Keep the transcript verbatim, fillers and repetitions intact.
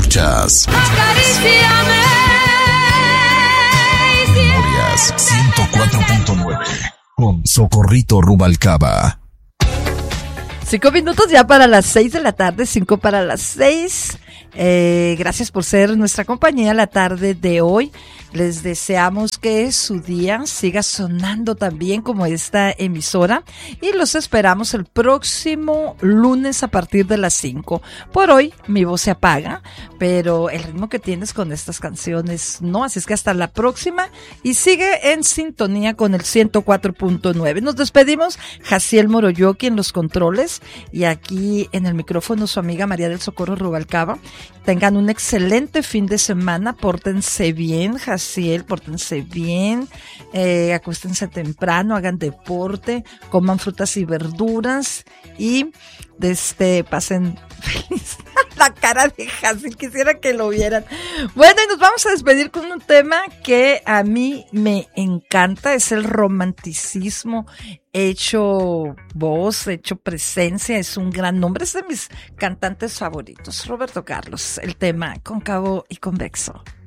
Escuchas Acaríciame. Memorias ciento cuatro punto nueve con Socorrito Rubalcaba. Cinco minutos ya para las seis de la tarde, cinco para las seis. Eh, gracias por ser nuestra compañía la tarde de hoy. Les deseamos que su día siga sonando tan bien como esta emisora y los esperamos el próximo lunes a partir de las cinco. Por hoy mi voz se apaga, pero el ritmo que tienes con estas canciones no, así es que hasta la próxima y sigue en sintonía con el ciento cuatro punto nueve. Nos despedimos, Jaciel Moroyoki en los controles y aquí en el micrófono su amiga María del Socorro Rubalcaba. Tengan un excelente fin de semana, pórtense bien, Jaciel, pórtense bien, eh, acuéstense temprano, hagan deporte, coman frutas y verduras y este, pasen feliz. La cara de Jaciel, quisiera que lo vieran. Bueno, y nos vamos a despedir con un tema que a mí me encanta, es el romanticismo hecho voz, hecho presencia, es un gran nombre, es de mis cantantes favoritos, Roberto Carlos, el tema Cóncavo y Convexo.